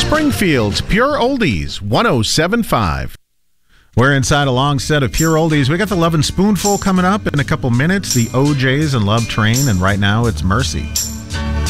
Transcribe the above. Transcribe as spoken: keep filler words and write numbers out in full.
Springfield's Pure Oldies, one oh seven point five. We're inside a long set of Pure Oldies. We got the Love and Spoonful coming up in a couple minutes, the O Js and Love Train, and right now it's Mercy.